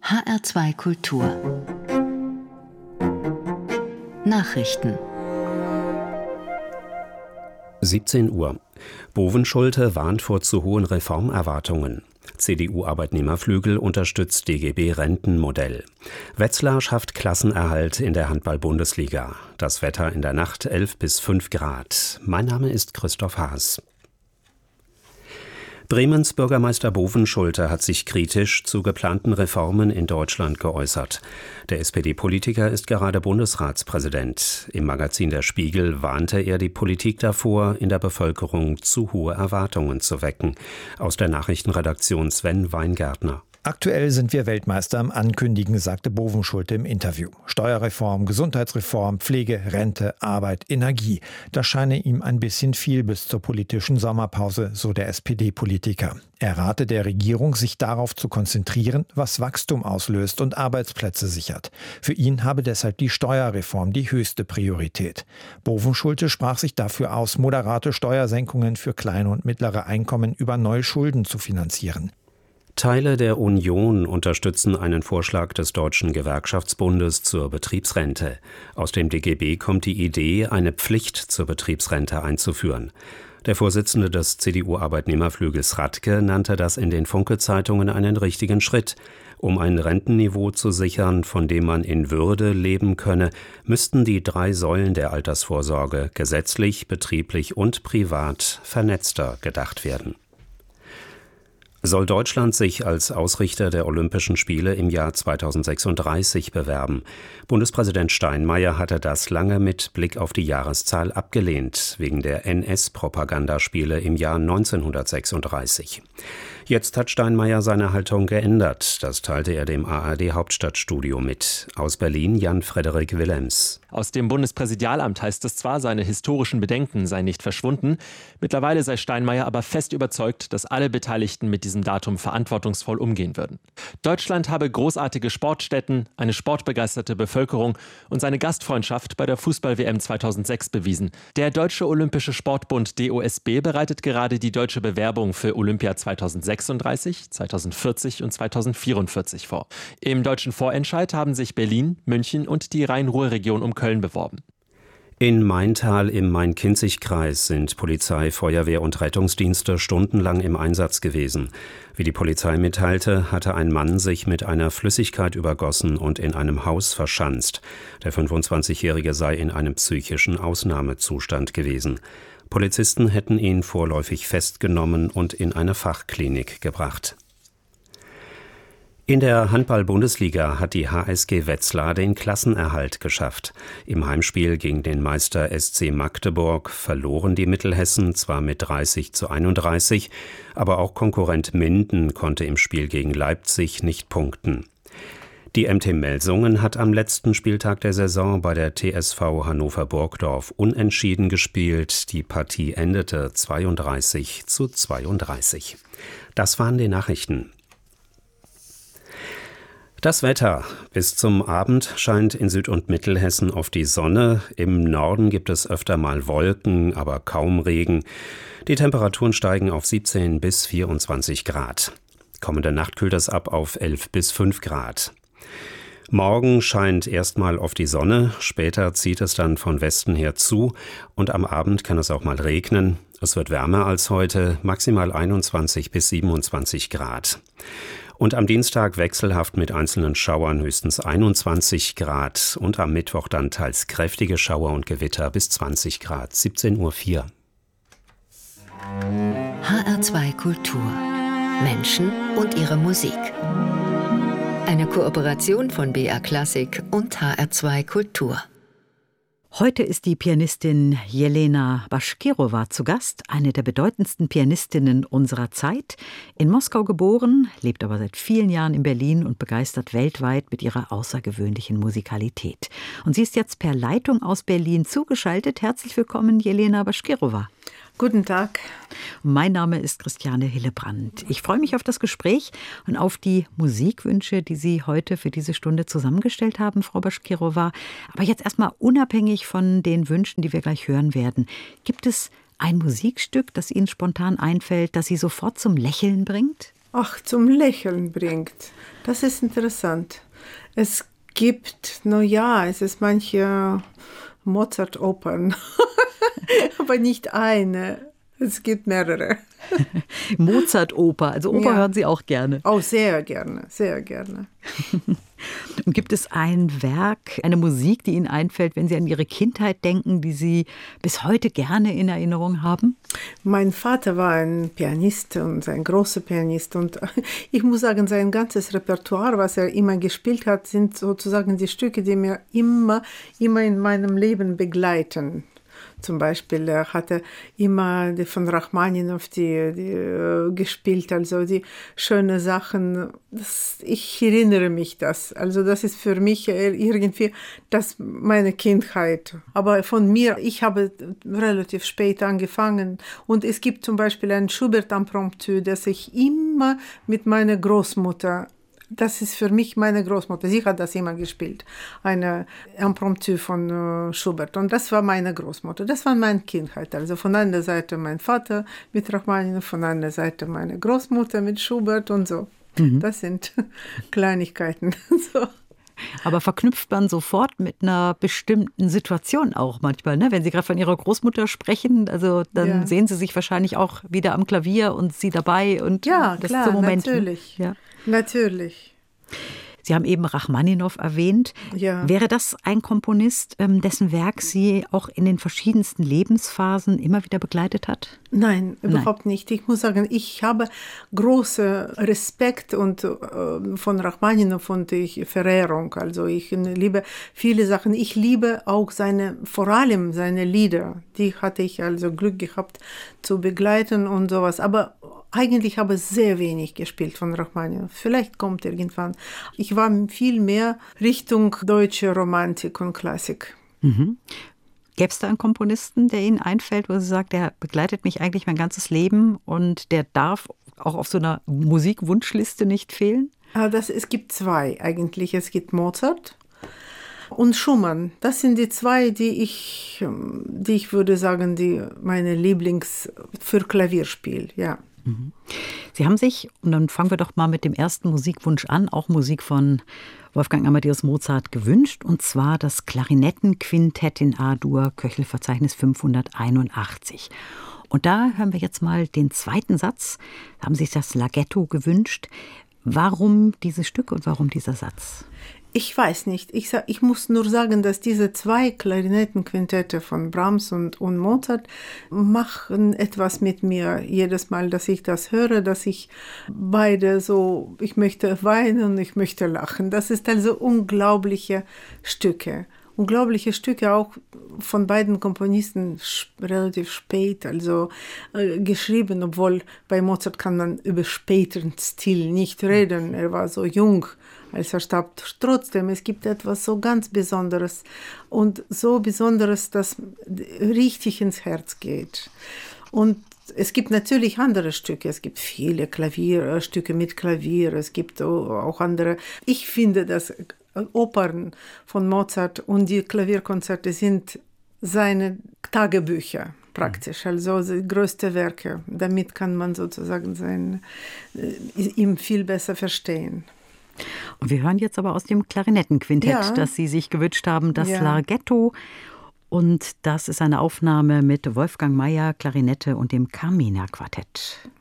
HR2 Kultur Nachrichten 17 Uhr. Bovenschulte warnt vor zu hohen Reformerwartungen. CDU-Arbeitnehmerflügel unterstützt DGB-Rentenmodell. Wetzlar schafft Klassenerhalt in der Handball-Bundesliga. Das Wetter in der Nacht 11 bis 5 Grad. Mein Name ist Christoph Haas. Bremens Bürgermeister Bovenschulte hat sich kritisch zu geplanten Reformen in Deutschland geäußert. Der SPD-Politiker ist gerade Bundesratspräsident. Im Magazin Der Spiegel warnte er die Politik davor, in der Bevölkerung zu hohe Erwartungen zu wecken. Aus der Nachrichtenredaktion Sven Weingärtner. Aktuell sind wir Weltmeister im Ankündigen, sagte Bovenschulte im Interview. Steuerreform, Gesundheitsreform, Pflege, Rente, Arbeit, Energie. Das scheine ihm ein bisschen viel bis zur politischen Sommerpause, so der SPD-Politiker. Er rate der Regierung, sich darauf zu konzentrieren, was Wachstum auslöst und Arbeitsplätze sichert. Für ihn habe deshalb die Steuerreform die höchste Priorität. Bovenschulte sprach sich dafür aus, moderate Steuersenkungen für kleine und mittlere Einkommen über neue Schulden zu finanzieren. Teile der Union unterstützen einen Vorschlag des Deutschen Gewerkschaftsbundes zur Betriebsrente. Aus dem DGB kommt die Idee, eine Pflicht zur Betriebsrente einzuführen. Der Vorsitzende des CDU-Arbeitnehmerflügels Radke nannte das in den Funke-Zeitungen einen richtigen Schritt. Um ein Rentenniveau zu sichern, von dem man in Würde leben könne, müssten die 3 Säulen der Altersvorsorge gesetzlich, betrieblich und privat vernetzter gedacht werden. Soll Deutschland sich als Ausrichter der Olympischen Spiele im Jahr 2036 bewerben? Bundespräsident Steinmeier hatte das lange mit Blick auf die Jahreszahl abgelehnt, wegen der NS-Propagandaspiele im Jahr 1936. Jetzt hat Steinmeier seine Haltung geändert. Das teilte er dem ARD-Hauptstadtstudio mit. Aus Berlin Jan-Frederik Willems. Aus dem Bundespräsidialamt heißt es zwar, seine historischen Bedenken seien nicht verschwunden. Mittlerweile sei Steinmeier aber fest überzeugt, dass alle Beteiligten mit diesem Datum verantwortungsvoll umgehen würden. Deutschland habe großartige Sportstätten, eine sportbegeisterte Bevölkerung und seine Gastfreundschaft bei der Fußball-WM 2006 bewiesen. Der Deutsche Olympische Sportbund DOSB bereitet gerade die deutsche Bewerbung für Olympia 2036, 2040 und 2044 vor. Im deutschen Vorentscheid haben sich Berlin, München und die Rhein-Ruhr-Region um Köln beworben. In Maintal im Main-Kinzig-Kreis sind Polizei, Feuerwehr und Rettungsdienste stundenlang im Einsatz gewesen. Wie die Polizei mitteilte, hatte ein Mann sich mit einer Flüssigkeit übergossen und in einem Haus verschanzt. Der 25-Jährige sei in einem psychischen Ausnahmezustand gewesen. Polizisten hätten ihn vorläufig festgenommen und in eine Fachklinik gebracht. In der Handball-Bundesliga hat die HSG Wetzlar den Klassenerhalt geschafft. Im Heimspiel gegen den Meister SC Magdeburg verloren die Mittelhessen zwar mit 30:31, aber auch Konkurrent Minden konnte im Spiel gegen Leipzig nicht punkten. Die MT Melsungen hat am letzten Spieltag der Saison bei der TSV Hannover-Burgdorf unentschieden gespielt. Die Partie endete 32:32. Das waren die Nachrichten. Das Wetter. Bis zum Abend scheint in Süd- und Mittelhessen oft die Sonne. Im Norden gibt es öfter mal Wolken, aber kaum Regen. Die Temperaturen steigen auf 17 bis 24 Grad. Kommende Nacht kühlt es ab auf 11 bis 5 Grad. Morgen scheint erstmal oft die Sonne, später zieht es dann von Westen her zu und am Abend kann es auch mal regnen. Es wird wärmer als heute, maximal 21 bis 27 Grad. Und am Dienstag wechselhaft mit einzelnen Schauern höchstens 21 Grad und am Mittwoch dann teils kräftige Schauer und Gewitter bis 20 Grad, 17:04 Uhr. HR2 Kultur. Menschen und ihre Musik. Eine Kooperation von BR Klassik und HR2 Kultur. Heute ist die Pianistin Jelena Bashkirova zu Gast, eine der bedeutendsten Pianistinnen unserer Zeit. In Moskau geboren, lebt aber seit vielen Jahren in Berlin und begeistert weltweit mit ihrer außergewöhnlichen Musikalität. Und sie ist jetzt per Leitung aus Berlin zugeschaltet. Herzlich willkommen, Jelena Bashkirova. Guten Tag. Mein Name ist Christiane Hillebrand. Ich freue mich auf das Gespräch und auf die Musikwünsche, die Sie heute für diese Stunde zusammengestellt haben, Frau Bashkirova. Aber jetzt erstmal unabhängig von den Wünschen, die wir gleich hören werden. Gibt es ein Musikstück, das Ihnen spontan einfällt, das Sie sofort zum Lächeln bringt? zum Lächeln bringt. Das ist interessant. Es gibt, es ist manche Mozart-Opern, aber nicht eine. Es gibt mehrere. Mozart-Oper, also Oper hören Sie auch gerne? Auch sehr gerne, sehr gerne. Und gibt es ein Werk, eine Musik, die Ihnen einfällt, wenn Sie an Ihre Kindheit denken, die Sie bis heute gerne in Erinnerung haben? Mein Vater war ein Pianist und ein großer Pianist. Und ich muss sagen, sein ganzes Repertoire, was er immer gespielt hat, sind sozusagen die Stücke, die mir immer in meinem Leben begleiten. Zum Beispiel hat er immer von Rachmaninow die gespielt, also die schönen Sachen. Ich erinnere mich das. Also das ist für mich irgendwie meine Kindheit. Aber von mir, ich habe relativ spät angefangen. Und es gibt zum Beispiel ein Schubert-Impromptu, das ich immer mit meiner Großmutter. Das ist für mich meine Großmutter. Sie hat das immer gespielt. Eine Impromptu von Schubert. Und das war meine Großmutter. Das war meine Kindheit. Also von einer Seite mein Vater mit Rachmaninow, von einer Seite meine Großmutter mit Schubert und so. Das sind Kleinigkeiten. So. Aber verknüpft man sofort mit einer bestimmten Situation auch manchmal, ne? Wenn Sie gerade von Ihrer Großmutter sprechen, also dann sehen Sie sich wahrscheinlich auch wieder am Klavier und Sie dabei. Und ja, das klar, ist so Moment, natürlich. Ne? Ja. Natürlich. Sie haben eben Rachmaninow erwähnt. Ja. Wäre das ein Komponist, dessen Werk Sie auch in den verschiedensten Lebensphasen immer wieder begleitet hat? Nein, überhaupt nicht. Ich muss sagen, ich habe großen Respekt von Rachmaninow und Verehrung. Also ich liebe viele Sachen. Ich liebe auch vor allem seine Lieder. Die hatte ich also Glück gehabt zu begleiten und sowas. Aber eigentlich habe ich sehr wenig gespielt von Rachmaninow. Vielleicht kommt irgendwann. Ich war viel mehr Richtung deutsche Romantik und Klassik. Mhm. Gäbe es da einen Komponisten, der Ihnen einfällt, wo Sie sagt, der begleitet mich eigentlich mein ganzes Leben und der darf auch auf so einer Musikwunschliste nicht fehlen? Es gibt zwei eigentlich. Es gibt Mozart und Schumann. Das sind die zwei, die ich würde sagen, die meine Lieblings für Klavierspiel, ja. Sie haben sich, und dann fangen wir doch mal mit dem ersten Musikwunsch an, auch Musik von Wolfgang Amadeus Mozart gewünscht, und zwar das Klarinettenquintett in A-Dur, Köchelverzeichnis 581. Und da hören wir jetzt mal den zweiten Satz. Da haben Sie sich das Larghetto gewünscht. Warum dieses Stück und warum dieser Satz? Ich weiß nicht. Ich muss nur sagen, dass diese zwei Klarinettenquintette von Brahms und Mozart machen etwas mit mir. Jedes Mal, dass ich das höre, dass ich beide so, ich möchte weinen, ich möchte lachen. Das ist also unglaubliche Stücke. Unglaubliche Stücke auch von beiden Komponisten relativ spät, also geschrieben, obwohl bei Mozart kann man über späteren Stil nicht reden. Er war so jung, als er starb. Trotzdem, es gibt etwas so ganz Besonderes und so Besonderes, das richtig ins Herz geht. Und es gibt natürlich andere Stücke, es gibt viele Klavierstücke mit Klavier, es gibt auch andere. Ich finde, dass Opern von Mozart und die Klavierkonzerte sind seine Tagebücher praktisch, also die größten Werke. Damit kann man sozusagen ihm viel besser verstehen. Und wir hören jetzt aber aus dem Klarinettenquintett, das Sie sich gewünscht haben, das Larghetto. Und das ist eine Aufnahme mit Wolfgang Mayer, Klarinette und dem Carmina-Quartett.